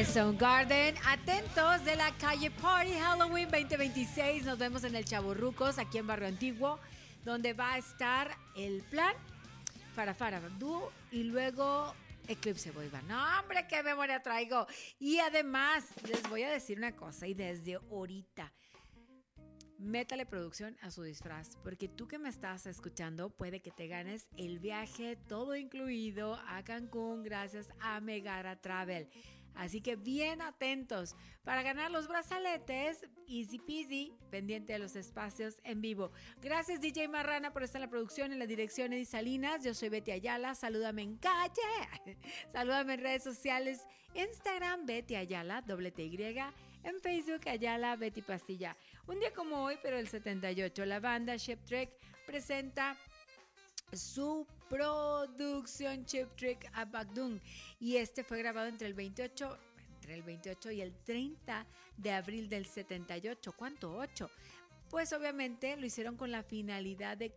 Soundgarden, atentos de la calle Party Halloween 2026. Nos vemos en el Chavorrucos, aquí en Barrio Antiguo, donde va a estar El Plan, Farafara Dúo y luego Eclipse Boyband. No, hombre, qué memoria traigo. Y además, les voy a decir una cosa, y desde ahorita, métale producción a su disfraz, porque tú que me estás escuchando puede que te ganes el viaje todo incluido a Cancún gracias a Megara Travel. Así que bien atentos para ganar los brazaletes, easy peasy, pendiente de los espacios en vivo. Gracias DJ Marrana por estar en la producción, en la dirección Edith Salinas. Yo soy Betty Ayala, salúdame en calle, salúdame en redes sociales, Instagram Betty Ayala, ~ty, en Facebook Ayala Betty Pastilla. Un día como hoy, pero el 78, la banda Cheap Trick presenta su producción Cheap Trick a Bagdún, y este fue grabado entre el 28 y el 30 de abril del 78. ¿Cuánto? 8. Pues obviamente lo hicieron con la finalidad de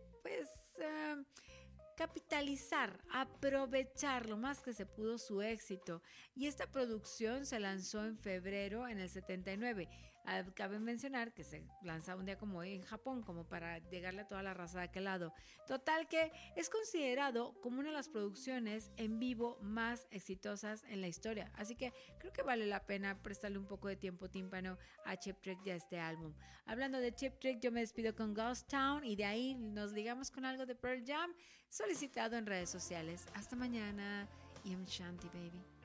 capitalizar, aprovechar lo más que se pudo su éxito. Y esta producción se lanzó en febrero en el 79. Cabe mencionar que se lanza un día como hoy en Japón, como para llegarle a toda la raza de aquel lado. Total que es considerado como una de las producciones en vivo más exitosas en la historia. Así que creo que vale la pena prestarle un poco de tiempo tímpano a Cheap Trick y a este álbum. Hablando de Cheap Trick, yo me despido con Ghost Town y de ahí nos ligamos con algo de Pearl Jam, solicitado en redes sociales. Hasta mañana y Shanti, baby.